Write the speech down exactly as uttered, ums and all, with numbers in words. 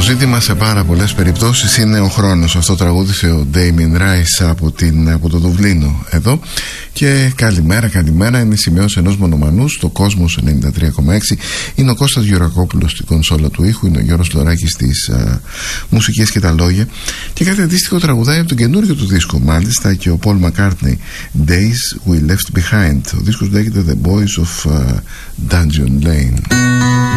ζήτημα σε πάρα πολλές περιπτώσεις είναι ο χρόνος. Αυτό τραγούδισε ο Damien Rice από, την, από το Δουβλίνο εδώ. Και καλημέρα, καλημέρα. Είναι σημειώσεις ενός μονομανού στο Κόσμος ενενήντα τρία κόμμα έξι. Είναι ο Κώστας Γεωργακόπουλος στην κονσόλα του ήχου. Είναι ο Γιώργος Λοράκης στις α, μουσικές και τα λόγια. Και κάτι αντίστοιχο τραγουδάει από τον καινούριο του δίσκο, μάλιστα, και ο Paul McCartney, Days We Left Behind. Ο δίσκος λέγεται The Boys of uh, Dungeon Lane.